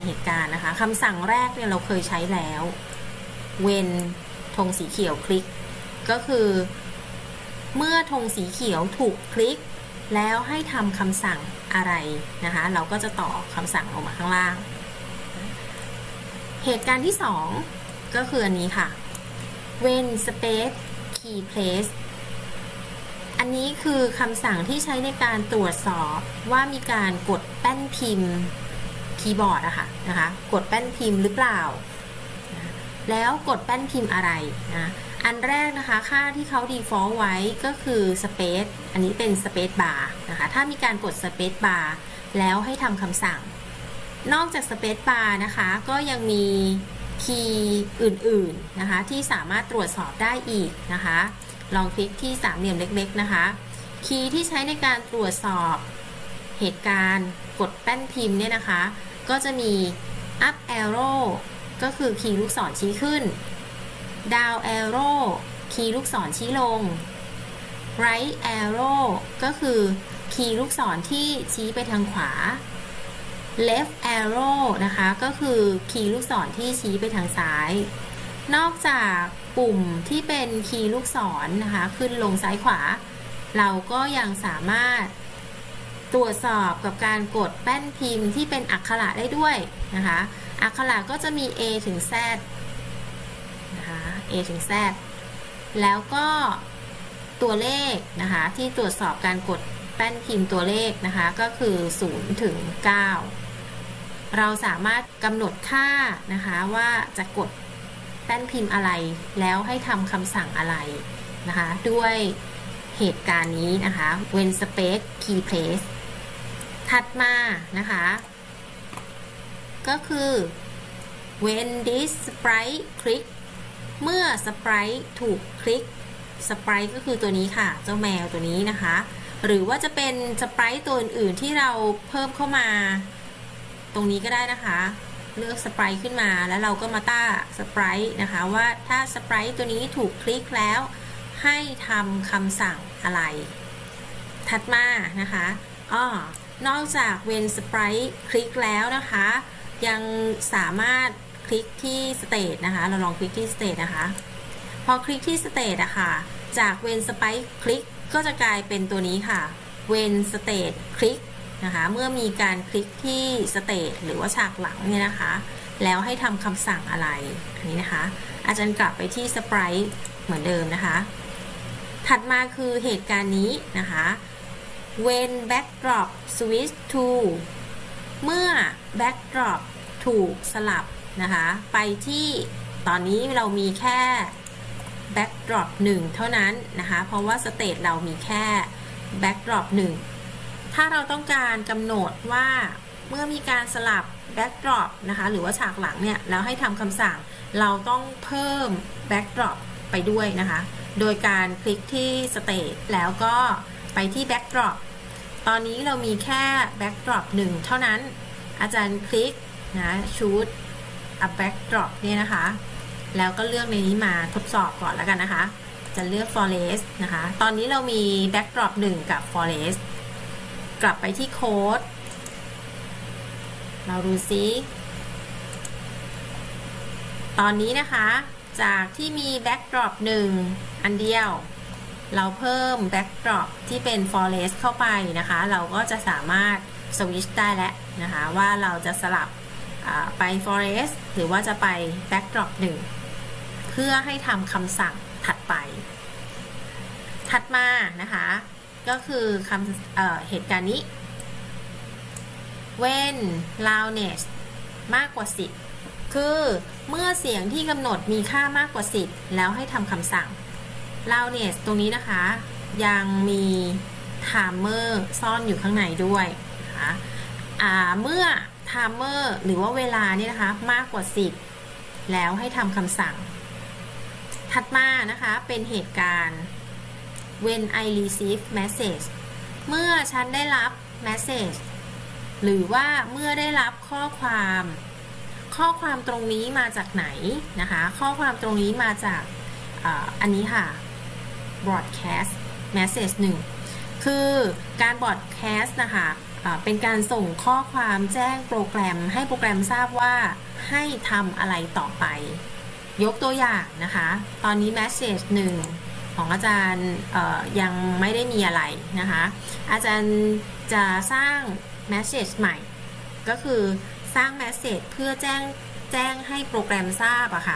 เหตุการณ์นะคะคำสั่งแรกเนี่ยเราเคยใช้แล้ว when ธงสีเขียวคลิกก็คือเมื่อธงสีเขียวถูกคลิกแล้วให้ทำคำสั่งอะไรนะคะเราก็จะต่อคำสั่งลงมาข้างล่างเหตุการณ์ที่2ก็คืออันนี้ค่ะ when space key place อันนี้คือคำสั่งที่ใช้ในการตรวจสอบว่ามีการกดแป้นพิมพ์คีย์บอร์ดนะคะกดแป้นพิมพ์หรือเปล่าแล้วกดแป้นพิมพ์อะไรนะอันแรกนะคะค่าที่เขา default ไว้ก็คือ space อันนี้เป็น space bar นะคะถ้ามีการกด space bar แล้วให้ทำคำสั่งนอกจาก space bar นะคะก็ยังมีคีย์อื่นๆนะคะที่สามารถตรวจสอบได้อีกนะคะลองคลิกที่สามเหลี่ยมเล็กๆนะคะคีย์ที่ใช้ในการตรวจสอบเหตุการณ์กดแป้นพิมพ์เนี่ยนะคะก็จะมี up arrow ก็คือคีย์ลูกศรชี้ขึ้น down arrow คีย์ลูกศรชี้ลง right arrow ก็คือคีย์ลูกศรที่ชี้ไปทางขวา left arrow นะคะก็คือคีย์ลูกศรที่ชี้ไปทางซ้ายนอกจากปุ่มที่เป็นคีย์ลูกศรนะคะขึ้นลงซ้ายขวาเราก็ยังสามารถตรวจสอบกับการกดแป้นพิมพ์ที่เป็นอักขระได้ด้วยนะคะอักขระก็จะมี A ถึง Z นะคะ A ถึง Z แล้วก็ตัวเลขนะคะที่ตรวจสอบการกดแป้นพิมพ์ตัวเลขนะคะก็คือ0 ถึง 9เราสามารถกำหนดค่านะคะว่าจะกดแป้นพิมพ์อะไรแล้วให้ทำคำสั่งอะไรนะคะด้วยเหตุการณ์นี้นะคะ when space key place ถัดมานะคะก็คือ when this sprite click เมื่อ sprite ถูกคลิก sprite ก็คือตัวนี้ค่ะเจ้าแมวตัวนี้นะคะหรือว่าจะเป็น sprite ตัวอื่นๆที่เราเพิ่มเข้ามาตรงนี้ก็ได้นะคะเลือก sprite ขึ้นมาแล้วเราก็มาตั้ง sprite นะคะว่าถ้า sprite ตัวนี้ถูกคลิกแล้วให้ทำคำสั่งอะไรถัดมานะคะนอกจาก when sprite คลิกแล้วนะคะยังสามารถคลิกที่ state นะคะเราลองคลิกที่ state นะคะพอคลิกที่ state อะค่ะจาก when sprite คลิกก็จะกลายเป็นตัวนี้ค่ะ when state คลิกนะคะเมื่อมีการคลิกที่ state หรือว่าฉากหลังเนี่ยนะคะแล้วให้ทำคำสั่งอะไรอันนี้นะคะอาจารย์กลับไปที่ sprite เหมือนเดิมนะคะถัดมาคือเหตุการณ์นี้นะคะ when backdrop switch to เมื่อ backdrop ถูกสลับนะคะไปที่ตอนนี้เรามีแค่ backdrop 1 เท่านั้นนะคะเพราะว่า state เรามีแค่ backdrop 1ถ้าเราต้องการกำหนดว่าเมื่อมีการสลับ backdrop นะคะหรือว่าฉากหลังเนี่ยแล้วให้ทำคำสั่งเราต้องเพิ่ม backdrop ไปด้วยนะคะโดยการคลิกที่ state แล้วก็ไปที่ backdrop ตอนนี้เรามีแค่ backdrop 1 เท่านั้นอาจารย์คลิกนะ choose a backdrop เนี่ยนะคะแล้วก็เลือกในนี้มาทดสอบก่อนแล้วกันนะคะจะเลือก forest นะคะตอนนี้เรามี backdrop 1 กับ forest กลับไปที่โค้ดเราดูซิตอนนี้นะคะจากที่มี backdrop 1 อันเดียวเราเพิ่ม backdrop ที่เป็น forest เข้าไปนะคะเราก็จะสามารถสวิตช์ได้แล้วนะคะว่าเราจะสลับไป forest หรือว่าจะไป backdrop 1เพื่อให้ทำคำสั่งถัดไปถัดมานะคะก็คือเหตุการณ์นี้ when loudness มากกว่า10คือเมื่อเสียงที่กำหนดมีค่ามากกว่า10แล้วให้ทำคำสั่ง loudness ตรงนี้นะคะยังมี timer ซ่อนอยู่ข้างในด้วยนะคะเมื่อ timer หรือว่าเวลานี่นะคะมากกว่า10แล้วให้ทำคำสั่งถัดมานะคะเป็นเหตุการณ์ when I receive message เมื่อฉันได้รับ message หรือว่าเมื่อได้รับข้อความตรงนี้มาจากไหนนะคะข้อความตรงนี้มาจากอันนี้ค่ะ broadcast message 1คือการ broadcast นะคะเป็นการส่งข้อความแจ้งโปรแกรมให้โปรแกรมทราบว่าให้ทำอะไรต่อไปยกตัวอย่างนะคะตอนนี้ message 1ของอาจารย์ยังไม่ได้มีอะไรนะคะอาจารย์จะสร้าง message ใหม่ก็คือสร้าง message เพื่อแจ้งให้โปรแกรมทราบอะค่ะ